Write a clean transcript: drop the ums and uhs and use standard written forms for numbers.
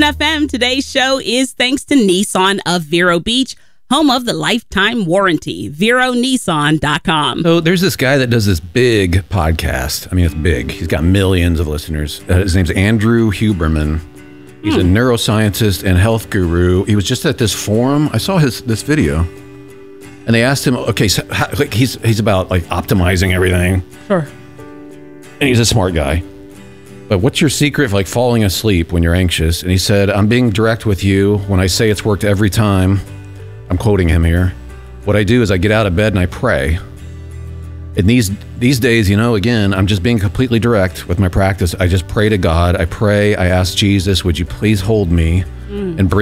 Listen FM. Today's show is thanks to Nissan of Vero Beach, home of the lifetime warranty. VeroNissan.com. So there's this guy that does this big podcast. I mean, it's big. He's got millions of listeners. His name's Andrew Huberman. He's a neuroscientist and health guru. He was just at this forum. I saw this video, and they asked him, okay, so he's about like optimizing everything. Sure. And he's a smart guy. But what's your secret for like falling asleep when you're anxious? And he said, I'm being direct with you when I say it's worked every time. I'm quoting him here. What I do is I get out of bed and I pray. And these days, again, I'm just being completely direct with my practice. I just pray to God. I pray. I ask Jesus, would you please hold me and bring